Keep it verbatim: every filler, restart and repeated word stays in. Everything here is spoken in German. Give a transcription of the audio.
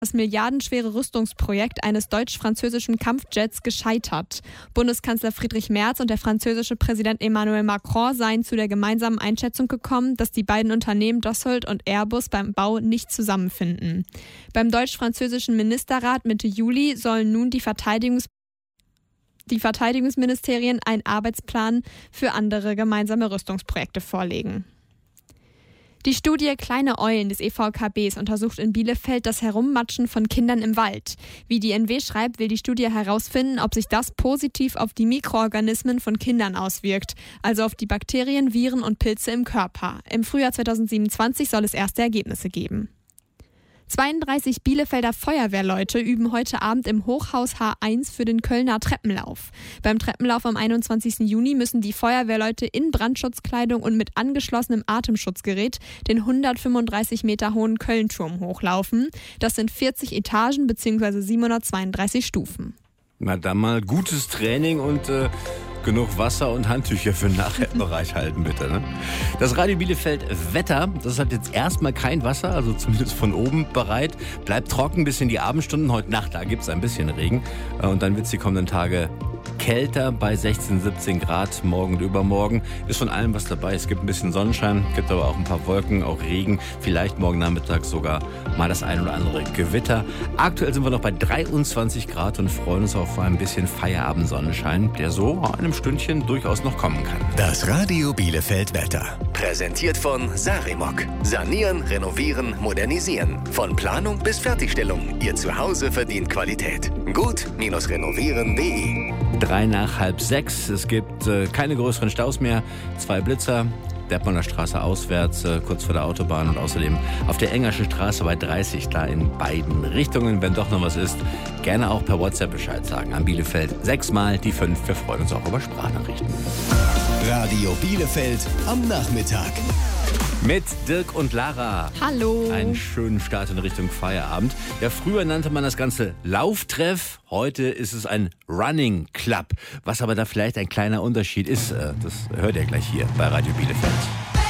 Das milliardenschwere Rüstungsprojekt eines deutsch-französischen Kampfjets gescheitert. Bundeskanzler Friedrich Merz und der französische Präsident Emmanuel Macron seien zu der gemeinsamen Einschätzung gekommen, dass die beiden Unternehmen Dassault und Airbus beim Bau nicht zusammenfinden. Beim deutsch-französischen Ministerrat Mitte Juli sollen nun die Verteidigungs- die Verteidigungsministerien einen Arbeitsplan für andere gemeinsame Rüstungsprojekte vorlegen. Die Studie Kleine Eulen des E V K Bs untersucht in Bielefeld das Herummatschen von Kindern im Wald. Wie die N W schreibt, will die Studie herausfinden, ob sich das positiv auf die Mikroorganismen von Kindern auswirkt, also auf die Bakterien, Viren und Pilze im Körper. Im Frühjahr zweitausendsiebenundzwanzig soll es erste Ergebnisse geben. zweiunddreißig Bielefelder Feuerwehrleute üben heute Abend im Hochhaus H eins für den Kölner Treppenlauf. Beim Treppenlauf am einundzwanzigsten Juni müssen die Feuerwehrleute in Brandschutzkleidung und mit angeschlossenem Atemschutzgerät den hundertfünfunddreißig Meter hohen Kölnturm hochlaufen. Das sind vierzig Etagen bzw. siebenhundertzweiunddreißig Stufen. Na dann mal gutes Training und äh, genug Wasser und Handtücher für nachher bereithalten, bitte. Ne? Das Radio Bielefeld Wetter, das hat jetzt erstmal kein Wasser, also zumindest von oben bereit. Bleibt trocken bis in die Abendstunden. Heute Nacht, da gibt es ein bisschen Regen. Und dann wird es die kommenden Tage kälter bei sechzehn, siebzehn Grad. Morgen und übermorgen ist von allem was dabei. Es gibt ein bisschen Sonnenschein, gibt aber auch ein paar Wolken, auch Regen. Vielleicht morgen Nachmittag sogar mal das ein oder andere Gewitter. Aktuell sind wir noch bei dreiundzwanzig Grad und freuen uns auf ein bisschen Feierabendsonnenschein, der so in einem Stündchen durchaus noch kommen kann. Das Radio Bielefeld Wetter. Präsentiert von Sarimok. Sanieren, renovieren, modernisieren. Von Planung bis Fertigstellung. Ihr Zuhause verdient Qualität. Gut-renovieren punkt de. Drei nach halb sechs. Es gibt äh, keine größeren Staus mehr. Zwei Blitzer. Deppmanner Straße auswärts, äh, kurz vor der Autobahn und außerdem auf der Engerschen Straße bei dreißig, da in beiden Richtungen. Wenn doch noch was ist, gerne auch per WhatsApp Bescheid sagen. An Bielefeld sechsmal die fünf. Wir freuen uns auch über Sprachnachrichten. Radio Bielefeld am Nachmittag. Mit Dirk und Lara. Hallo. Einen schönen Start in Richtung Feierabend. Ja, früher nannte man das Ganze Lauftreff. Heute ist es ein Running Club. Was aber da vielleicht ein kleiner Unterschied ist, das hört ihr gleich hier bei Radio Bielefeld.